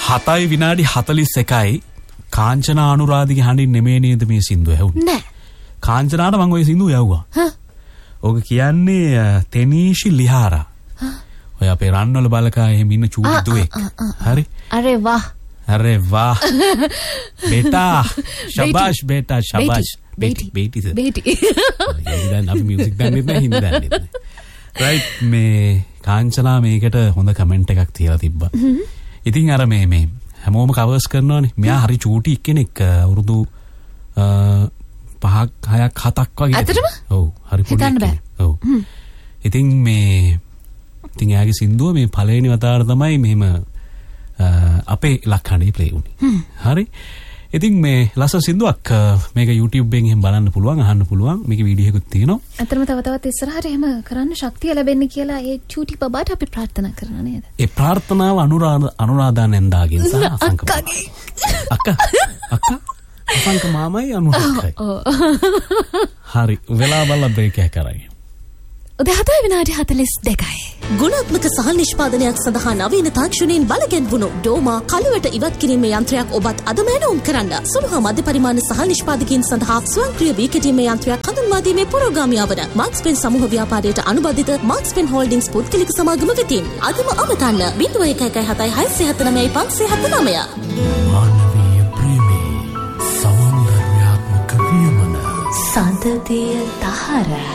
7 විනාඩි 41යි කාංචනා අනුරාධිගේ හඬින් නෙමෙයි නේද මේ සින්දුව ඇහුනේ? නෑ. කාංචනාට මම ওই සින්දුව යවුවා. ඕක කියන්නේ තෙනීෂි ලිහාරා. ඔය අපේ රන්වල බලකා එහෙම ඉන්න චූටි දුවෙක්. හරි? අරේ වාහ්. अरे वाह बेटा शाबाश बेटा शाबाश बेटी ये දැන් අපි මියුසික් දාන්නේ නැහැ හින්දා දාන්නේ රයිට් මේ කාංචනා මේකට හොඳ කමෙන්ට් එකක් තියලා තිබ්බා. ඉතින් අර මේ හැමෝම කවර්ස් කරනවානේ. මෙයා හරි චූටි කෙනෙක් අවුරුදු 5ක් 6ක් 7ක් වගේ. ඇත්තටම? ඔව් හරි පොඩි. ඔව්. ඉතින් එයාගේ සින්දුව මේ පළවෙනි වතාවට තමයි මෙහෙම අපේ ලක්හඬේ ප්ලේ වුණේ. හරි. ඉතින් මේ ලස්සන සින්දුවක් මේක YouTube එකෙන් එහෙම බලන්න පුළුවන්, අහන්න පුළුවන්. මේකේ වීඩියෝ එකකුත් තියෙනවා. අතරම තවත් ඉස්සරහට එහෙම කරන්න ශක්තිය ලැබෙන්න කියලා ඒ චූටි බබාට අපි ප්‍රාර්ථනා කරනවා නේද? ඒ ප්‍රාර්ථනාව අනුරාධා නැන්දාගෙන් සහ අසංක අක්කා අසංක මාමයි අනුරාධායි. හරි. වෙලා බලලා බ්‍රේක් එක කරයි. උදේ 7 විනාඩි 42යි. ගුණාත්මක සහල් නිෂ්පාදනයක් සඳහා නවීන තාක්ෂණයෙන් බලගැන්වුණු ඩෝමා කලවට ඉවත් කිරීමේ යන්ත්‍රයක් ඔබත් අදම එනවුම් කරන්න. සුළු හා මධ්‍ය පරිමාණ සහල් නිෂ්පාදකයන් සඳහා ස්වයංක්‍රීය වී කෙටීමේ යන්ත්‍රයක් හඳුන්වා දීමේ පුරෝගාමියා වන මාක්ස්පෙන් සමූහ ව්‍යාපාරයට අනුබද්ධිත මාක්ස්පෙන් හෝල්ඩින්ග්ස් පුද්ගලික සමාගම වෙතින් අදම අමතන්න 0117765579. මානවීය ප්‍රේමී සෞන්දර්යාත්මක වියමන සන්තතිය දහර